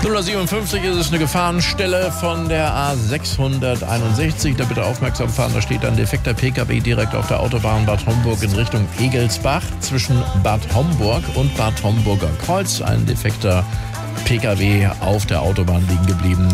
0:57 ist es eine Gefahrenstelle von der A661. Da bitte aufmerksam fahren. Da steht ein defekter PKW direkt auf der Autobahn Bad Homburg in Richtung Egelsbach zwischen Bad Homburg und Bad Homburger Kreuz. Ein defekter PKW auf der Autobahn liegen geblieben.